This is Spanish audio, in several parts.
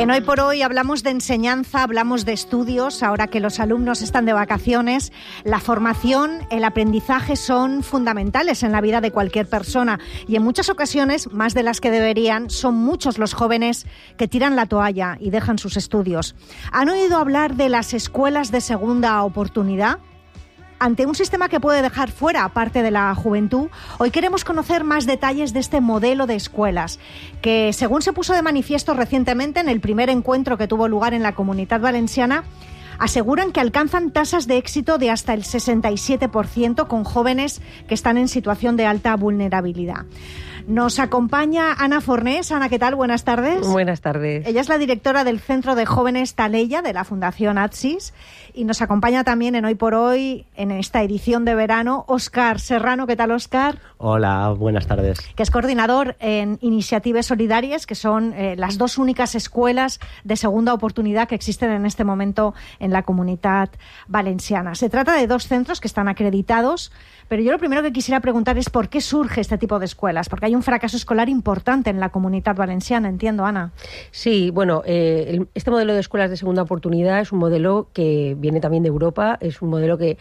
En Hoy por Hoy hablamos de enseñanza, hablamos de estudios. Ahora que los alumnos están de vacaciones, la formación, el aprendizaje son fundamentales en la vida de cualquier persona. Y en muchas ocasiones, más de las que deberían, son muchos los jóvenes que tiran la toalla y dejan sus estudios. ¿Han oído hablar de las escuelas de segunda oportunidad? Ante un sistema que puede dejar fuera parte de la juventud, hoy queremos conocer más detalles de este modelo de escuelas, que según se puso de manifiesto recientemente en el primer encuentro que tuvo lugar en la Comunitat Valenciana, aseguran que alcanzan tasas de éxito de hasta el 67% con jóvenes que están en situación de alta vulnerabilidad. Nos acompaña Ana Fornés. Ana, ¿qué tal? Buenas tardes. Buenas tardes. Ella es la directora del Centro de Jóvenes Taleya de la Fundación ATSIS y nos acompaña también en Hoy por Hoy, en esta edición de verano, Óscar Serrano. ¿Qué tal, Óscar? Hola, buenas tardes. Que es coordinador en Iniciatives Solidarias, que son las dos únicas escuelas de segunda oportunidad que existen en este momento en la Comunitat Valenciana. Se trata de dos centros que están acreditados, pero yo lo primero que quisiera preguntar es por qué surge este tipo de escuelas, porque hay un fracaso escolar importante en la Comunitat Valenciana, entiendo, Ana. Sí, bueno, este modelo de escuelas de segunda oportunidad es un modelo que viene también de Europa, es un modelo que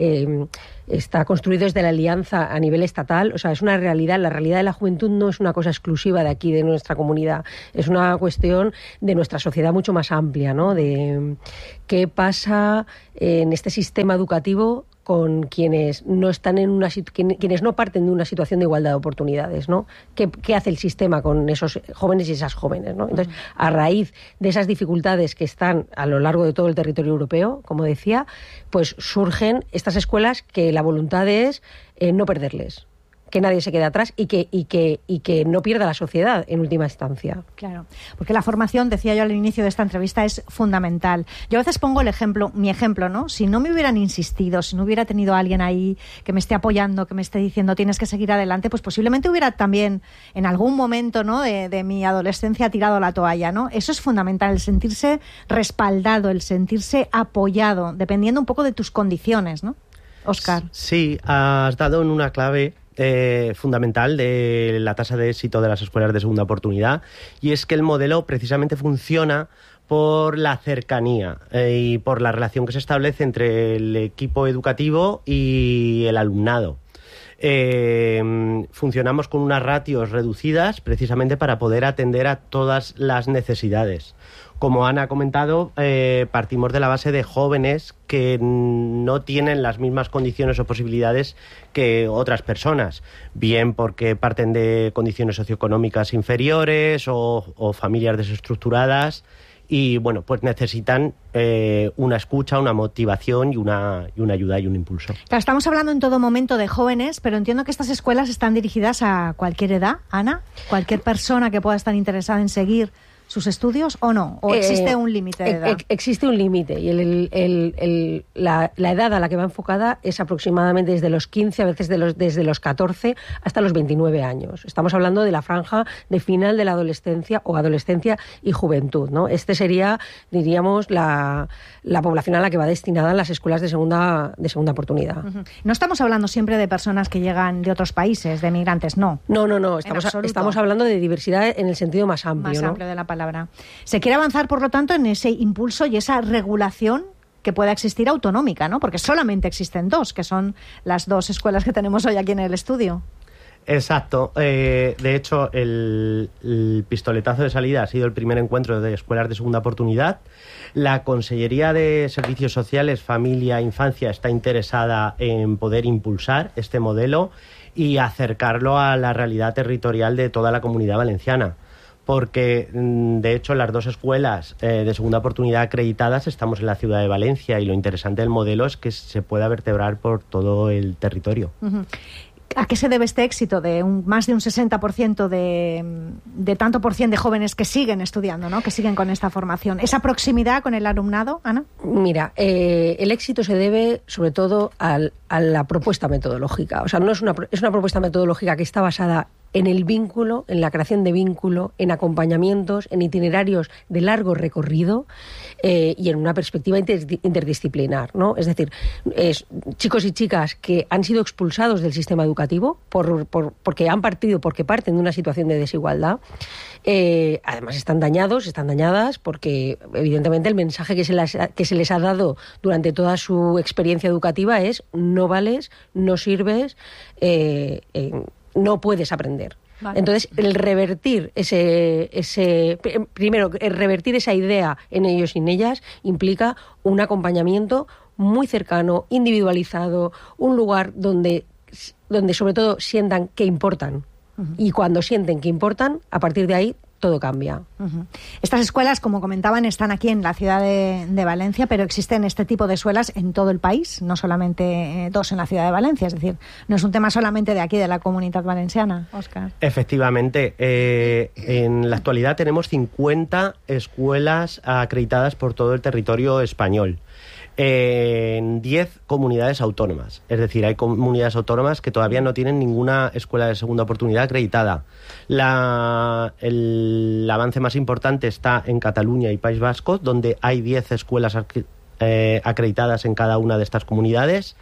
está construido desde la alianza a nivel estatal, o sea, es una realidad. La realidad de la juventud no es una cosa exclusiva de aquí, de nuestra comunidad, es una cuestión de nuestra sociedad mucho más amplia, ¿no? De qué pasa en este sistema educativo con quienes no están quienes no parten de una situación de igualdad de oportunidades, ¿no? ¿Qué hace el sistema con esos jóvenes y esas jóvenes, ¿no? Entonces, a raíz de esas dificultades que están a lo largo de todo el territorio europeo, como decía, pues surgen estas escuelas que la voluntad es no perderles, que nadie se quede atrás y que no pierda la sociedad en última instancia. Claro, porque la formación, decía yo al inicio de esta entrevista, es fundamental. Yo a veces pongo mi ejemplo, ¿no? Si no me hubieran insistido, si no hubiera tenido a alguien ahí que me esté apoyando, que me esté diciendo tienes que seguir adelante, pues posiblemente hubiera también en algún momento, ¿no?, de mi adolescencia tirado la toalla, ¿no? Eso es fundamental, el sentirse respaldado, el sentirse apoyado, dependiendo un poco de tus condiciones, ¿no? Óscar. Sí, has dado en una clave fundamental de la tasa de éxito de las escuelas de segunda oportunidad, y es que el modelo precisamente funciona por la cercanía y por la relación que se establece entre el equipo educativo y el alumnado. Funcionamos con unas ratios reducidas precisamente para poder atender a todas las necesidades. Como Ana ha comentado, partimos de la base de jóvenes que no tienen las mismas condiciones o posibilidades que otras personas, bien porque parten de condiciones socioeconómicas inferiores o familias desestructuradas, y bueno, pues necesitan una escucha, una motivación y una ayuda y un impulso. Claro, estamos hablando en todo momento de jóvenes, pero entiendo que estas escuelas están dirigidas a cualquier edad, Ana, cualquier persona que pueda estar interesada en seguir sus estudios, ¿o no? ¿O existe un límite de edad? Existe un límite, y la edad a la que va enfocada es aproximadamente desde los 15, a veces desde los 14 hasta los 29 años. Estamos hablando de la franja de final de la adolescencia o adolescencia y juventud, ¿no? Este sería, diríamos, la población a la que va destinada las escuelas de segunda oportunidad. Uh-huh. No estamos hablando siempre de personas que llegan de otros países, de migrantes, no. No. Estamos hablando de diversidad en el sentido más amplio. Más ¿no? amplio de la palabra. Se quiere avanzar, por lo tanto, en ese impulso y esa regulación que pueda existir autonómica, ¿no? Porque solamente existen dos, que son las dos escuelas que tenemos hoy aquí en el estudio. Exacto. De hecho, el pistoletazo de salida ha sido el primer encuentro de escuelas de segunda oportunidad. La Consellería de Servicios Sociales, Familia e Infancia está interesada en poder impulsar este modelo y acercarlo a la realidad territorial de toda la Comunidad Valenciana, porque de hecho las dos escuelas de segunda oportunidad acreditadas estamos en la ciudad de Valencia, y lo interesante del modelo es que se pueda vertebrar por todo el territorio. Uh-huh. ¿A qué se debe este éxito de más de un 60% de tanto por cien de jóvenes que siguen estudiando, ¿no?, que siguen con esta formación? ¿Esa proximidad con el alumnado, Ana? Mira, el éxito se debe sobre todo a la propuesta metodológica. O sea, es una propuesta metodológica que está basada en el vínculo, en la creación de vínculo, en acompañamientos, en itinerarios de largo recorrido y en una perspectiva interdisciplinar, ¿no? Es decir, chicos y chicas que han sido expulsados del sistema educativo porque parten de una situación de desigualdad. Además están dañadas porque evidentemente el mensaje que se les ha dado durante toda su experiencia educativa es: no vales, no sirves, no puedes aprender. Vale. Entonces, el revertir revertir esa idea en ellos y en ellas implica un acompañamiento muy cercano, individualizado, un lugar donde sobre todo sientan que importan. Uh-huh. Y cuando sienten que importan, a partir de ahí todo cambia. Uh-huh. Estas escuelas, como comentaban, están aquí en la ciudad de Valencia, pero existen este tipo de escuelas en todo el país, no solamente 2 en la ciudad de Valencia. Es decir, no es un tema solamente de aquí, de la Comunitat Valenciana, Óscar. Efectivamente. En la actualidad tenemos 50 escuelas acreditadas por todo el territorio español. En 10 comunidades autónomas. Es decir, hay comunidades autónomas que todavía no tienen ninguna escuela de segunda oportunidad acreditada. El avance más importante está en Cataluña y País Vasco, donde hay 10 escuelas acreditadas en cada una de estas comunidades.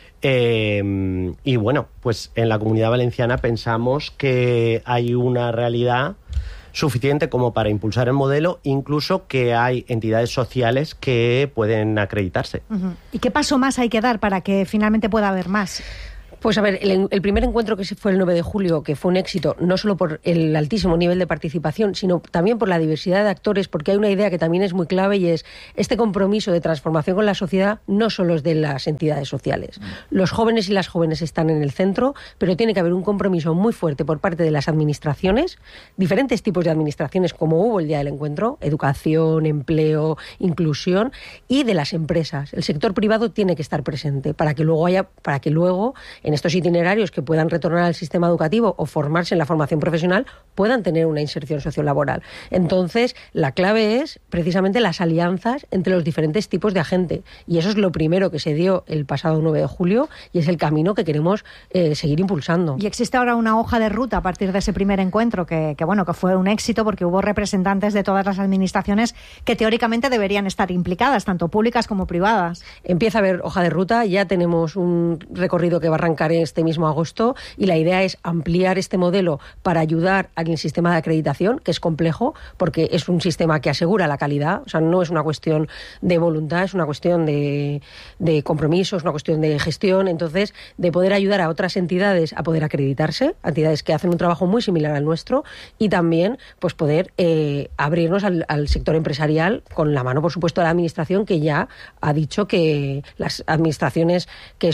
Y bueno, pues en la Comunidad Valenciana pensamos que hay una realidad suficiente como para impulsar el modelo, incluso que hay entidades sociales que pueden acreditarse. Uh-huh. ¿Y qué paso más hay que dar para que finalmente pueda haber más? Pues a ver, el primer encuentro que fue el 9 de julio, que fue un éxito, no solo por el altísimo nivel de participación, sino también por la diversidad de actores, porque hay una idea que también es muy clave y es este compromiso de transformación con la sociedad no solo es de las entidades sociales. Los jóvenes y las jóvenes están en el centro, pero tiene que haber un compromiso muy fuerte por parte de las administraciones, diferentes tipos de administraciones, como hubo el día del encuentro, educación, empleo, inclusión, y de las empresas. El sector privado tiene que estar presente para que luego en estos itinerarios que puedan retornar al sistema educativo o formarse en la formación profesional, puedan tener una inserción sociolaboral. Entonces, la clave es precisamente las alianzas entre los diferentes tipos de agentes. Y eso es lo primero que se dio el pasado 9 de julio y es el camino que queremos seguir impulsando. Y existe ahora una hoja de ruta a partir de ese primer encuentro que fue un éxito porque hubo representantes de todas las administraciones que teóricamente deberían estar implicadas, tanto públicas como privadas. Empieza a haber hoja de ruta, ya tenemos un recorrido que va a arrancar este mismo agosto y la idea es ampliar este modelo para ayudar al sistema de acreditación, que es complejo porque es un sistema que asegura la calidad, o sea, no es una cuestión de voluntad, es una cuestión de compromiso, es una cuestión de gestión, entonces de poder ayudar a otras entidades a poder acreditarse, entidades que hacen un trabajo muy similar al nuestro y también pues poder abrirnos al sector empresarial con la mano, por supuesto, de la administración, que ya ha dicho que las administraciones que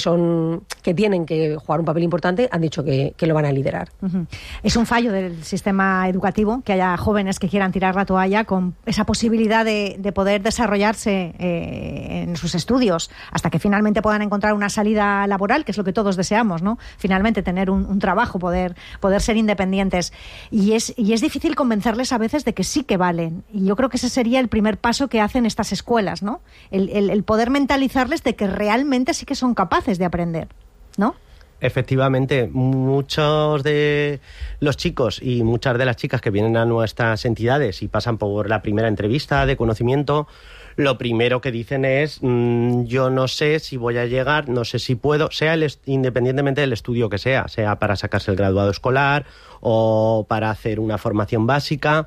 tienen que jugar un papel importante, han dicho que lo van a liderar. Uh-huh. Es un fallo del sistema educativo que haya jóvenes que quieran tirar la toalla con esa posibilidad de poder desarrollarse en sus estudios hasta que finalmente puedan encontrar una salida laboral, que es lo que todos deseamos, ¿no? Finalmente tener un trabajo, poder ser independientes. Y es difícil convencerles a veces de que sí que valen. Y yo creo que ese sería el primer paso que hacen estas escuelas, ¿no? El poder mentalizarles de que realmente sí que son capaces de aprender, ¿no? Efectivamente, muchos de los chicos y muchas de las chicas que vienen a nuestras entidades y pasan por la primera entrevista de conocimiento, lo primero que dicen es yo no sé si voy a llegar, no sé si puedo, independientemente del estudio que sea para sacarse el graduado escolar o para hacer una formación básica.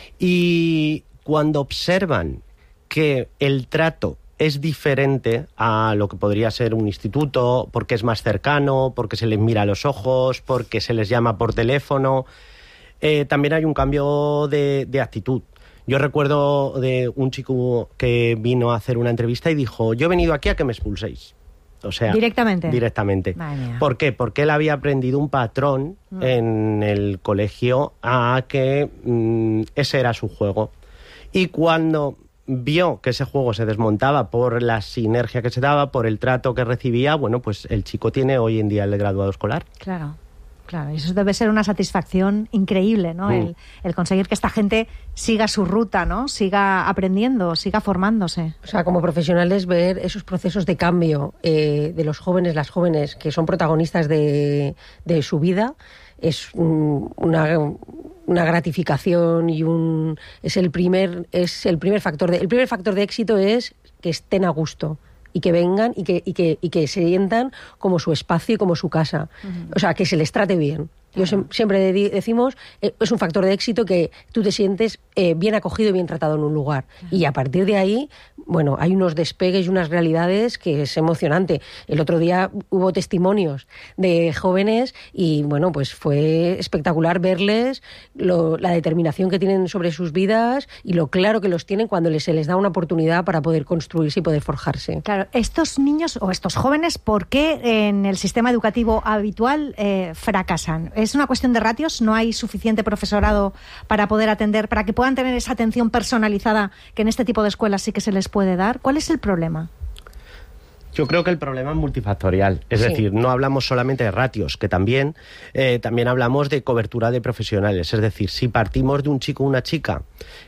Y cuando observan que el trato es diferente a lo que podría ser un instituto, porque es más cercano, porque se les mira a los ojos, porque se les llama por teléfono, también hay un cambio de actitud. Yo recuerdo de un chico que vino a hacer una entrevista y dijo: yo he venido aquí a que me expulséis. O sea, directamente. ¿Por qué? Porque él había aprendido un patrón en el colegio a que ese era su juego. Y cuando vio que ese juego se desmontaba por la sinergia que se daba, por el trato que recibía, bueno, pues el chico tiene hoy en día el graduado escolar. Claro, y eso debe ser una satisfacción increíble, ¿no? El conseguir que esta gente siga su ruta, ¿no? Siga aprendiendo, siga formándose. O sea, como profesionales, ver esos procesos de cambio de los jóvenes, las jóvenes, que son protagonistas de su vida, es una gratificación y es el primer factor de éxito es que estén a gusto y que vengan y que se sientan como su espacio y como su casa. O sea, que se les trate bien. Siempre decimos, es un factor de éxito que tú te sientes bien acogido y bien tratado en un lugar. Y a partir de ahí, bueno, hay unos despegues y unas realidades que es emocionante. El otro día hubo testimonios de jóvenes y, bueno, pues fue espectacular verles la determinación que tienen sobre sus vidas y lo claro que los tienen cuando se les da una oportunidad para poder construirse y poder forjarse. Claro, estos niños o estos jóvenes, ¿por qué en el sistema educativo habitual fracasan? ¿Es una cuestión de ratios? ¿No hay suficiente profesorado para poder atender, para que puedan tener esa atención personalizada que en este tipo de escuelas sí que se les puede dar? ¿Cuál es el problema? Yo creo que el problema es multifactorial. Es decir, no hablamos solamente de ratios, que también hablamos de cobertura de profesionales. Es decir, si partimos de un chico o una chica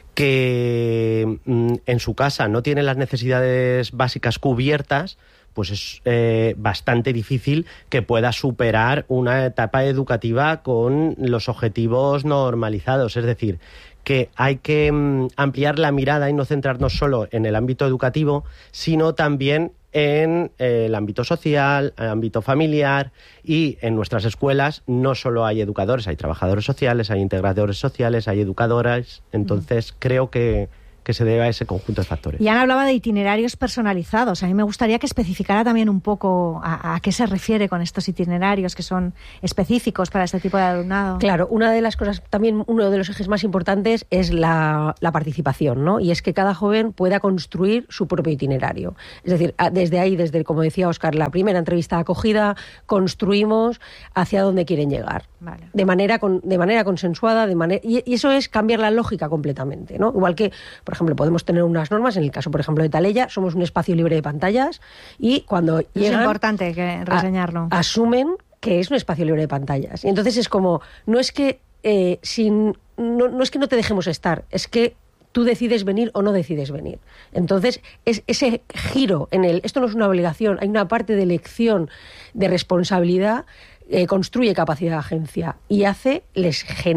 que en su casa no tiene las necesidades básicas cubiertas, pues es bastante difícil que pueda superar una etapa educativa con los objetivos normalizados. Es decir, que hay que ampliar la mirada y no centrarnos solo en el ámbito educativo, sino también en el ámbito social, el ámbito familiar, y en nuestras escuelas no solo hay educadores, hay trabajadores sociales, hay integradores sociales, hay educadoras. Entonces creo que se debe a ese conjunto de factores. Y Ana hablaba de itinerarios personalizados. A mí me gustaría que especificara también un poco a qué se refiere con estos itinerarios que son específicos para este tipo de alumnado. Claro, una de las cosas, también uno de los ejes más importantes es la participación, ¿no? Y es que cada joven pueda construir su propio itinerario. Es decir, desde ahí, como decía Óscar, la primera entrevista de acogida, construimos hacia dónde quieren llegar. Vale. De manera consensuada, y eso es cambiar la lógica completamente, ¿no? Igual que, por ejemplo, podemos tener unas normas, en el caso, por ejemplo, de Taleya, somos un espacio libre de pantallas y cuando llegan... Es importante reseñarlo. Asumen que es un espacio libre de pantallas. Y entonces es como, no es que no es que no te dejemos estar, es que tú decides venir o no decides venir. Entonces, es ese giro esto no es una obligación, hay una parte de elección, de responsabilidad, construye capacidad de agencia y